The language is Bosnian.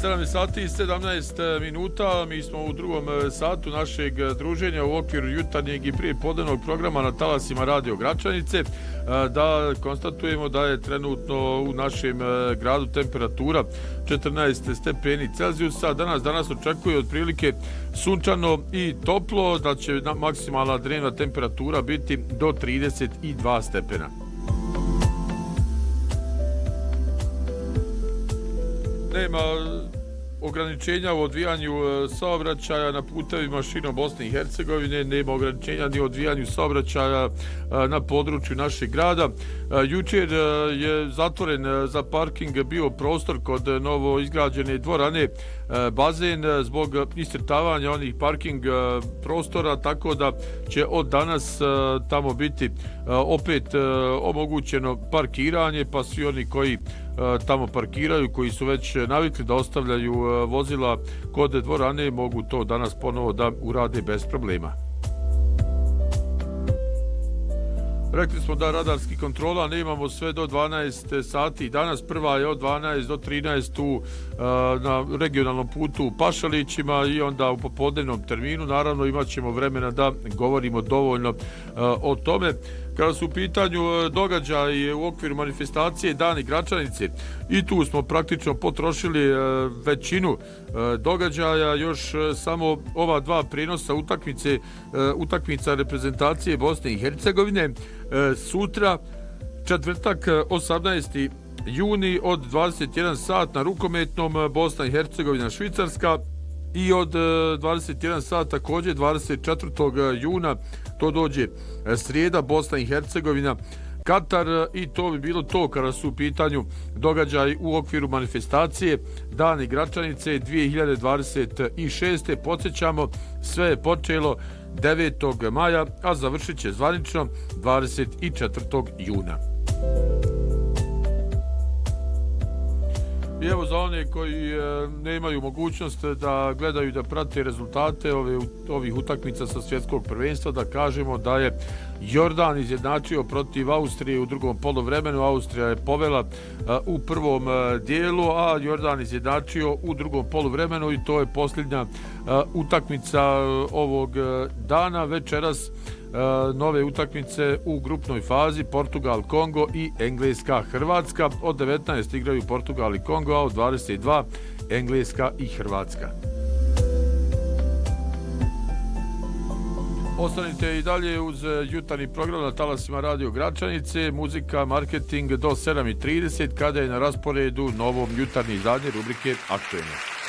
7 sati i 17 minuta. Mi smo u drugom satu našeg druženja u okviru jutarnjeg i prijepodnevnog programa na talasima Radio Gračanice. Da konstatujemo da je trenutno u našem gradu temperatura 14 stepeni Celzijusa. Danas očekuje otprilike sunčano i toplo, da će maksimalna dnevna temperatura biti do 32 stepena. Nema ograničenja u odvijanju saobraćaja na putevima širom Bosne i Hercegovine, nema ograničenja ni u odvijanju saobraćaja na području našeg grada. Jučer je zatvoren za parking bio prostor kod novo izgrađene dvorane bazen zbog iscrtavanja onih parking prostora, tako da će od danas tamo biti opet omogućeno parkiranje, pa svi oni koji tamo parkiraju, koji su već navikli da ostavljaju vozila kod dvorane, mogu to danas ponovo da urade bez problema. Rekli smo da radarskih kontrola nemamo sve do 12 sati. Danas prva je od 12 do 13 na regionalnom putu u Pašalićima i onda u popodnevnom terminu. Naravno imat ćemo vremena da govorimo dovoljno o tome. Kada su u pitanju događaj u okviru manifestacije Dani Gračanice, i tu smo praktično potrošili većinu događaja, još samo ova dva prenosa utakmica reprezentacije Bosne i Hercegovine. Sutra, četvrtak, 18. juni od 21 sat na rukometnom Bosna i Hercegovina Švicarska, i od 21 sat također 24. juna to dođe srijeda, Bosna i Hercegovina Katar, i to bi bilo to kada su u pitanju događaj u okviru manifestacije Dani Gračanice 2026. Podsjećamo, sve je počelo 9. maja, a završit će zvanično 24. juna. I evo, za one koji nemaju mogućnost da gledaju, da prate rezultate ovih utakmica sa svjetskog prvenstva, da kažemo da je Jordan izjednačio protiv Austrije u drugom poluvremenu. Austrija je povela u prvom dijelu, a Jordan izjednačio u drugom poluvremenu, i to je posljednja utakmica ovog dana. Večeras nove utakmice u grupnoj fazi: Portugal, Kongo i Engleska, Hrvatska. Od 19 igraju Portugal i Kongo, a od 22 Engleska i Hrvatska. Ostanite i dalje uz jutarnji program na talasima Radio Gračanice. Muzika, marketing do 7:30, kada je na rasporedu novom jutarnji izdanje rubrike Aktuelno.